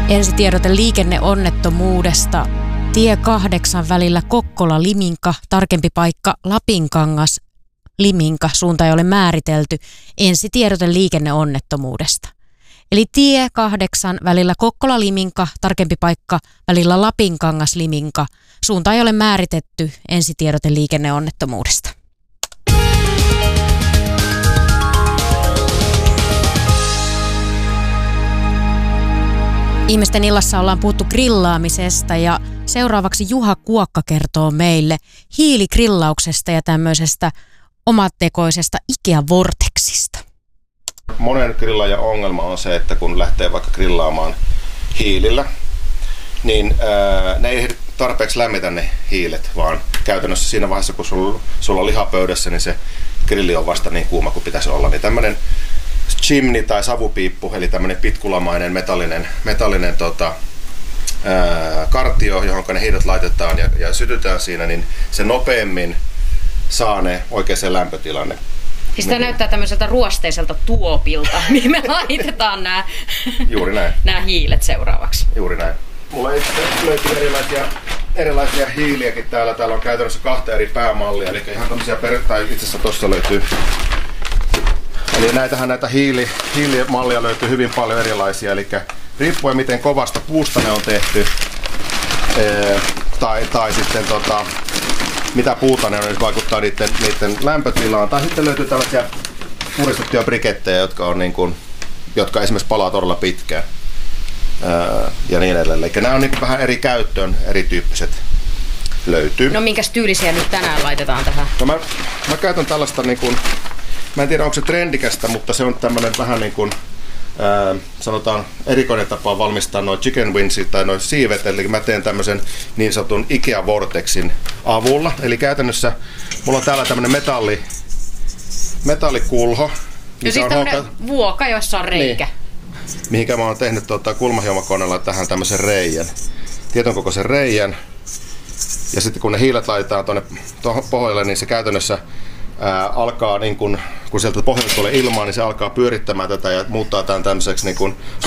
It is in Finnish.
Ensitiedote liikenneonnettomuudesta. Tie 8 välillä Kokkola-Liminka, tarkempi paikka Lapinkangas, Liminka, suunta ei ole määritelty. Ensitiedote liikenneonnettomuudesta. Eli tie 8 välillä Kokkola-Liminka, tarkempi paikka välillä Lapinkangas, Liminka, suunta ei ole määritetty. Ensitiedote liikenneonnettomuudesta. Ihmisten illassa ollaan puhuttu grillaamisesta ja seuraavaksi Juha Kuokka kertoo meille hiiligrillauksesta ja tämmöisestä omatekoisesta Ikea-vorteksista. Monen grillaajan ongelma on se, että kun lähtee vaikka grillaamaan hiilillä, niin ne ei tarpeeksi lämmitä ne hiilet, vaan käytännössä siinä vaiheessa, kun sulla on liha pöydässä, niin se grilli on vasta niin kuuma kuin pitäisi olla. Niin tämmöinen chimney tai savupiippu, eli tämmöinen pitkulamainen metallinen kartio, johon ne hiilet laitetaan ja sytytään siinä, niin se nopeammin saa ne oikeaan lämpötilanne. Siis tämä näyttää tämmöiseltä ruosteiselta tuopilta, mihin me laitetaan nämä hiilet seuraavaksi. Juuri näin. Mulla löytyy erilaisia hiiliäkin täällä. Täällä on käytännössä 2 eri päämallia, eli ihan tämmöisiä tai itse asiassa tuossa löytyy. Eli näitä hiilimallia löytyy hyvin paljon erilaisia, eli riippuen miten kovasta puusta ne on tehty, tai sitten mitä puuta ne on, niin vaikuttaa niiden lämpötilaan. Tai sitten löytyy tällaisia puristettuja brikettejä, jotka esimerkiksi palaa todella pitkään. Ja niin edelleen. Eli nämä on vähän eri käyttöön, erityyppiset löytyy. No minkäs tyylisiä nyt tänään laitetaan tähän? No mä käytän tällaista, mä en tiedä onko se trendikästä, mutta se on tämmöinen vähän sanotaan erikoinen tapa valmistaa noin chicken wingsit tai noin siivet, eli mä teen tämmöisen niin sanotun Ikea-vortexin avulla. Eli käytännössä mulla on täällä tämmöinen metallikulho. Ja siis tämmöinen vuoka, jossa on reikä. Niin, mihinkä mä oon tehnyt kulmahiomakoneella tähän tämmöisen reijän. Tietyn kokoisen reijän. Ja sitten kun ne hiilet laitetaan tuohon pohjalle, niin se käytännössä alkaa, kun sieltä pohjalta tulee ilmaa, niin se alkaa pyörittämään tätä ja muuttaa tämän tämmöiseksi